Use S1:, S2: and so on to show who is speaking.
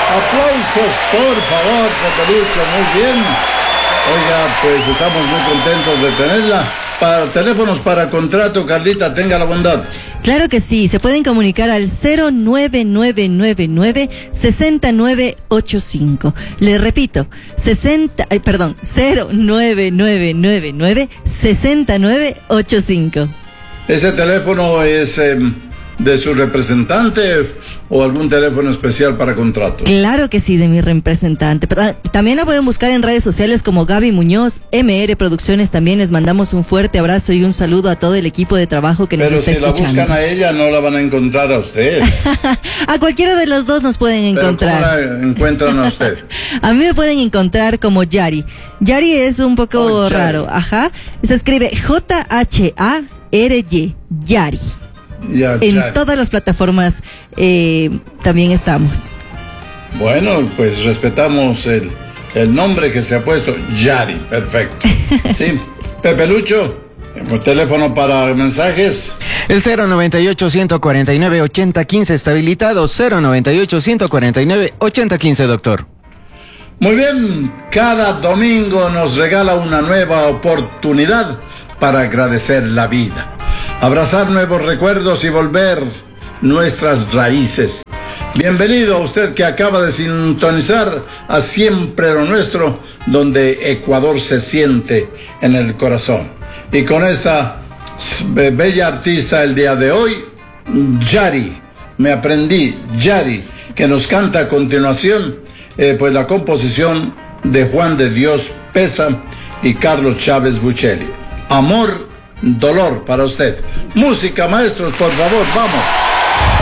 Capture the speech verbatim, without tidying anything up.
S1: Aplausos, por favor, Pepelucho, muy bien. Oiga, pues estamos muy contentos de tenerla. Para teléfonos para contrato, Carlita, tenga la bondad.
S2: Claro que sí, se pueden comunicar al cero nueve nueve nueve nueve seis nueve ocho cinco. Les repito, sesenta, ay, perdón, cero nueve nueve nueve nueve seis nueve ocho cinco.
S1: ¿Ese teléfono es eh, de su representante o algún teléfono especial para contrato?
S2: Claro que sí, de mi representante. Pero también la pueden buscar en redes sociales como Gaby Muñoz, M R Producciones. También les mandamos un fuerte abrazo y un saludo a todo el equipo de trabajo que nos
S1: Pero
S2: está
S1: si
S2: escuchando.
S1: la buscan a ella, no la van a encontrar a usted.
S2: A cualquiera de los dos nos pueden
S1: ¿Pero
S2: encontrar.
S1: cómo la encuentran a usted?
S2: A mí me pueden encontrar como Yari. Yari es un poco
S1: Oh,
S2: raro,
S1: Yari.
S2: ajá. Se escribe J H A R Y, Yari.
S1: Ya,
S2: En
S1: ya.
S2: todas las plataformas eh, también estamos.
S1: Bueno, pues respetamos el, el nombre que se ha puesto, Yari, perfecto. Sí, Pepelucho, el teléfono para mensajes.
S3: El cero noventa y ocho, ciento cuarenta y nueve, ochenta quince está habilitado. cero noventa y ocho, ciento cuarenta y nueve, ochenta quince, doctor.
S1: Muy bien, cada domingo nos regala una nueva oportunidad para agradecer la vida, abrazar nuevos recuerdos y volver nuestras raíces. Bienvenido a usted que acaba de sintonizar a Siempre lo Nuestro, donde Ecuador se siente en el corazón. Y con esta be- bella artista el día de hoy, Yari, me aprendí, Yari, que nos canta a continuación, eh, pues la composición de Juan de Dios Pesa y Carlos Chávez Buccelli. Amor, dolor para usted. Música, maestros, por favor, vamos.